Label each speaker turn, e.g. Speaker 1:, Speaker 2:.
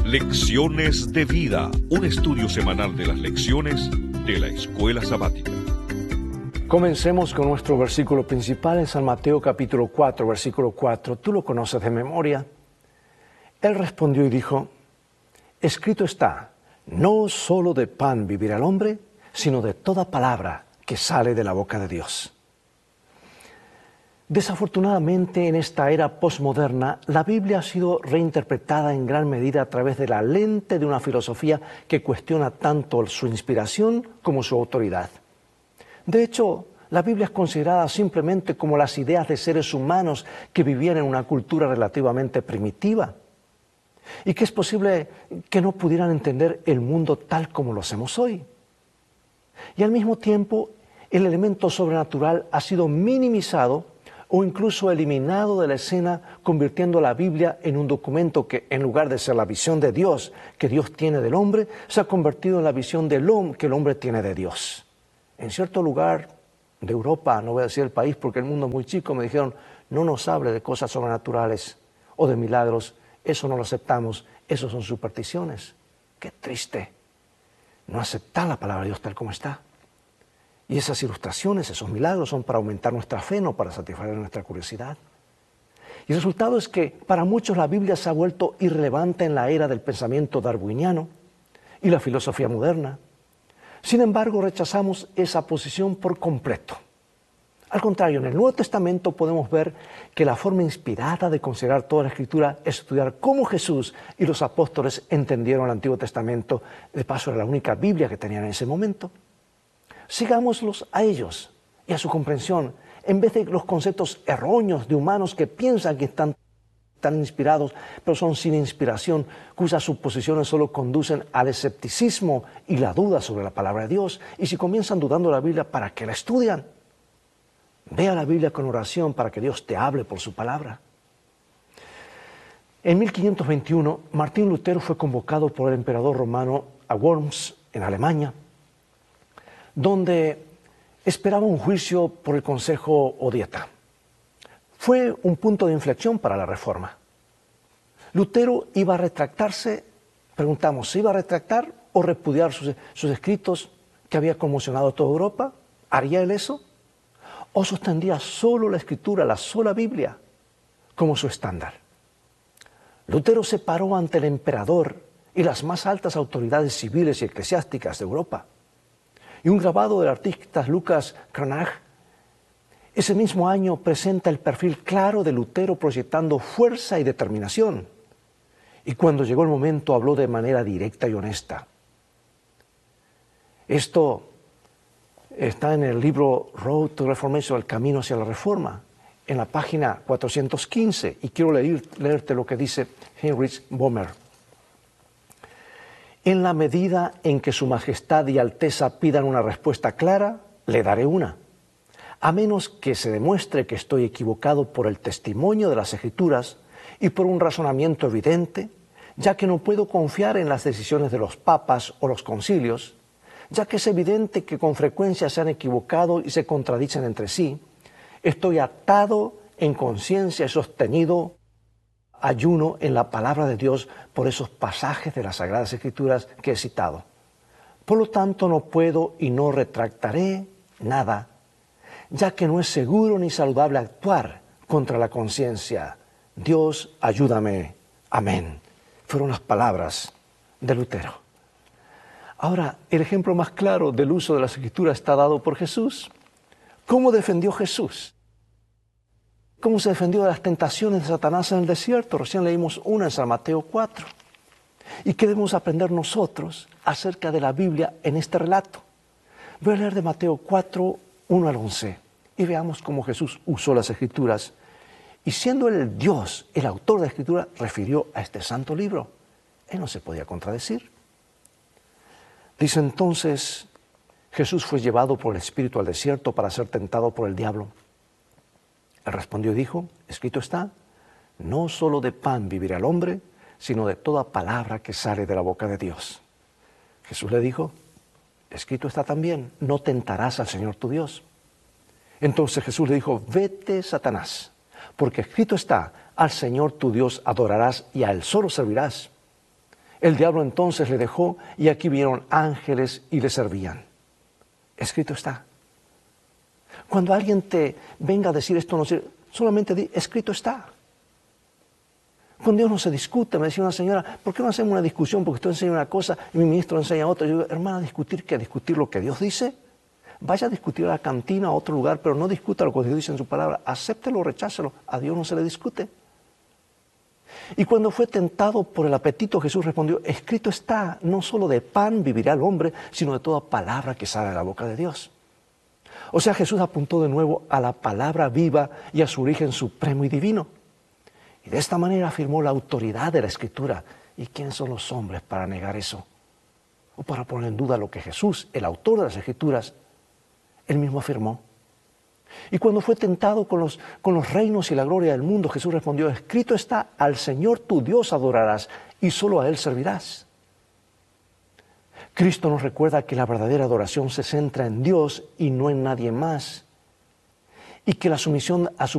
Speaker 1: Lecciones de Vida, un estudio semanal de las lecciones de la Escuela Sabática.
Speaker 2: Comencemos con nuestro versículo principal en San Mateo capítulo 4, versículo 4. Tú lo conoces de memoria. Él respondió y dijo, escrito está, no solo de pan vivirá el hombre, sino de toda palabra que sale de la boca de Dios. Desafortunadamente, en esta era posmoderna, la Biblia ha sido reinterpretada en gran medida a través de la lente de una filosofía que cuestiona tanto su inspiración como su autoridad. De hecho, la Biblia es considerada simplemente como las ideas de seres humanos que vivían en una cultura relativamente primitiva y que es posible que no pudieran entender el mundo tal como lo hacemos hoy. Y al mismo tiempo, el elemento sobrenatural ha sido minimizado o incluso eliminado de la escena, convirtiendo la Biblia en un documento que, en lugar de ser la visión de Dios que Dios tiene del hombre, se ha convertido en la visión del hombre que el hombre tiene de Dios. En cierto lugar de Europa, no voy a decir el país porque el mundo es muy chico, me dijeron, no nos hable de cosas sobrenaturales o de milagros, eso no lo aceptamos, eso son supersticiones. Qué triste, no aceptar la palabra de Dios tal como está. Y esas ilustraciones, esos milagros son para aumentar nuestra fe, no para satisfacer nuestra curiosidad. Y el resultado es que para muchos la Biblia se ha vuelto irrelevante en la era del pensamiento darwiniano y la filosofía moderna. Sin embargo, rechazamos esa posición por completo. Al contrario, en el Nuevo Testamento podemos ver que la forma inspirada de considerar toda la Escritura es estudiar cómo Jesús y los apóstoles entendieron el Antiguo Testamento. De paso, era la única Biblia que tenían en ese momento. Sigámoslos a ellos y a su comprensión, en vez de los conceptos erróneos de humanos que piensan que están inspirados, pero son sin inspiración, cuyas suposiciones solo conducen al escepticismo y la duda sobre la palabra de Dios. Y si comienzan dudando de la Biblia, ¿para qué la estudian? Ve a la Biblia con oración para que Dios te hable por su palabra. En 1521, Martín Lutero fue convocado por el emperador romano a Worms, en Alemania, donde esperaba un juicio por el Consejo o Dieta. Fue un punto de inflexión para la Reforma. Lutero iba a retractarse, preguntamos, ¿se iba a retractar o repudiar sus escritos que había conmocionado a toda Europa? ¿Haría él eso? ¿O sostendría solo la Escritura, la sola Biblia, como su estándar? Lutero se paró ante el emperador y las más altas autoridades civiles y eclesiásticas de Europa. Y un grabado del artista Lucas Cranach, ese mismo año presenta el perfil claro de Lutero proyectando fuerza y determinación. Y cuando llegó el momento habló de manera directa y honesta. Esto está en el libro Road to Reformation, el camino hacia la reforma, en la página 415. Y quiero leerte lo que dice Heinrich Böhmer. En la medida en que su majestad y alteza pidan una respuesta clara, le daré una. A menos que se demuestre que estoy equivocado por el testimonio de las Escrituras y por un razonamiento evidente, ya que no puedo confiar en las decisiones de los papas o los concilios, ya que es evidente que con frecuencia se han equivocado y se contradicen entre sí, estoy atado en conciencia y sostenido ayuno en la palabra de Dios por esos pasajes de las Sagradas Escrituras que he citado. Por lo tanto, no puedo y no retractaré nada, ya que no es seguro ni saludable actuar contra la conciencia. Dios, ayúdame. Amén. Fueron las palabras de Lutero. Ahora, el ejemplo más claro del uso de las Escrituras está dado por Jesús. ¿Cómo defendió Jesús? ¿Cómo se defendió de las tentaciones de Satanás en el desierto? Recién leímos una en San Mateo 4. ¿Y qué debemos aprender nosotros acerca de la Biblia en este relato? Voy a leer de Mateo 4, 1 al 11, y veamos cómo Jesús usó las Escrituras. Y siendo Él el Dios, el autor de la Escritura, refirió a este santo libro. Él no se podía contradecir. Dice entonces, Jesús fue llevado por el Espíritu al desierto para ser tentado por el diablo. Él respondió y dijo, escrito está, no solo de pan vivirá el hombre, sino de toda palabra que sale de la boca de Dios. Jesús le dijo, escrito está también, no tentarás al Señor tu Dios. Entonces Jesús le dijo, vete, Satanás, porque escrito está, al Señor tu Dios adorarás y a Él solo servirás. El diablo entonces le dejó y aquí vinieron ángeles y le servían. Escrito está. Cuando alguien te venga a decir esto, no sirve, solamente di, escrito está. Con Dios no se discute. Me decía una señora, ¿por qué no hacemos una discusión? Porque usted enseña una cosa y mi ministro enseña otra. Yo digo, hermana, ¿discutir qué? ¿Discutir lo que Dios dice? Vaya a discutir a la cantina o a otro lugar, pero no discuta lo que Dios dice en su palabra. Acéptelo o rechácelo. A Dios no se le discute. Y cuando fue tentado por el apetito, Jesús respondió, escrito está, no solo de pan vivirá el hombre, sino de toda palabra que sale de la boca de Dios. O sea, Jesús apuntó de nuevo a la palabra viva y a su origen supremo y divino. Y de esta manera afirmó la autoridad de la Escritura. ¿Y quiénes son los hombres para negar eso? O para poner en duda lo que Jesús, el autor de las Escrituras, él mismo afirmó. Y cuando fue tentado con los reinos y la gloria del mundo, Jesús respondió, escrito está, al Señor tu Dios adorarás y solo a Él servirás. Cristo nos recuerda que la verdadera adoración se centra en Dios y no en nadie más. Y que la sumisión a su